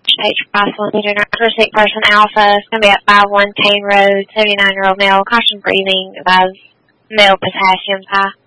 H. Crossland, leader, driver, sick person, Alpha. It's going to be at 51 Kane Road, 79-year-old male, caution breathing, advise male potassium's high.